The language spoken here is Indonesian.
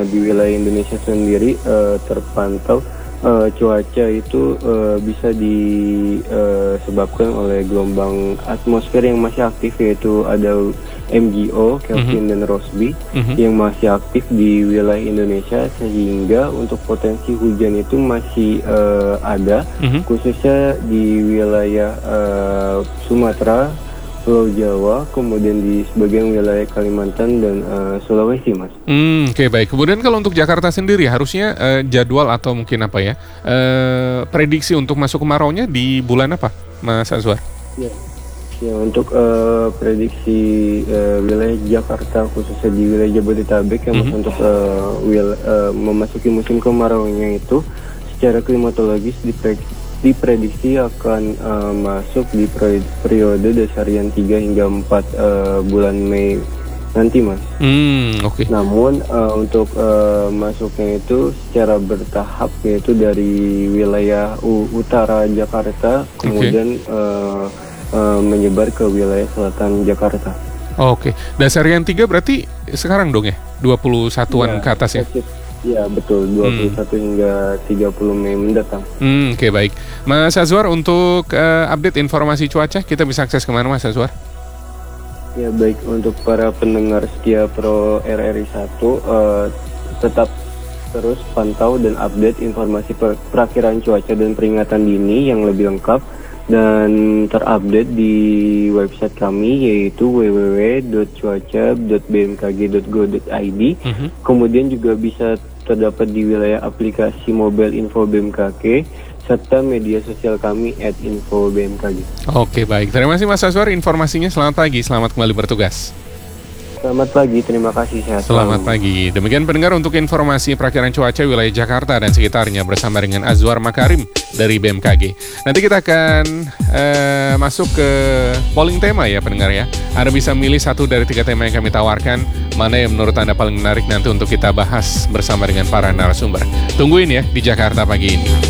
Di wilayah Indonesia sendiri terpantau cuaca itu bisa disebabkan oleh gelombang atmosfer yang masih aktif, yaitu ada MGO, Kelvin dan Rossby yang masih aktif di wilayah Indonesia, sehingga untuk potensi hujan itu masih ada, khususnya di wilayah Sumatera, Pulau Jawa, kemudian di sebagian wilayah Kalimantan dan Sulawesi, Mas. Oke, baik. Kemudian kalau untuk Jakarta sendiri, harusnya jadwal atau mungkin apa ya, prediksi untuk masuk kemaraunya di bulan apa, Mas Azwar? Ya, untuk prediksi wilayah Jakarta, khususnya di wilayah Jabodetabek, yang untuk memasuki musim kemaraunya itu, secara klimatologis diprediksi akan masuk di periode dasarian 3 hingga 4 bulan Mei nanti, Mas. Oke. Namun untuk masuknya itu secara bertahap, yaitu dari wilayah utara Jakarta, kemudian menyebar ke wilayah selatan Jakarta. Oke. Dasarian 3 berarti sekarang dong ya? 21-an ke atas ya? Ya, betul, 21 hingga 30 Mei mendatang. Oke, baik. Mas Azwar, untuk update informasi cuaca, kita bisa akses kemana, Mas Azwar? Ya, baik, untuk para pendengar setia Pro RRI 1, tetap terus pantau dan update informasi perakiraan cuaca dan peringatan dini yang lebih lengkap dan terupdate di website kami, yaitu www.cuaca.bmkg.go.id. Kemudian juga bisa terdapat di wilayah aplikasi mobile Info BMKG serta media sosial kami @infobmkg. Oke, baik. Terima kasih Mas Azwar informasinya. Selamat pagi, selamat kembali bertugas. Selamat pagi, terima kasih, sehat Selamat pagi. Demikian pendengar untuk informasi perakiraan cuaca wilayah Jakarta dan sekitarnya bersama dengan Azwar Makarim dari BMKG. Nanti kita akan masuk ke polling tema ya pendengar ya. Anda bisa milih satu dari 3 tema yang kami tawarkan. Mana yang menurut Anda paling menarik nanti untuk kita bahas bersama dengan para narasumber. Tungguin ya di Jakarta pagi ini.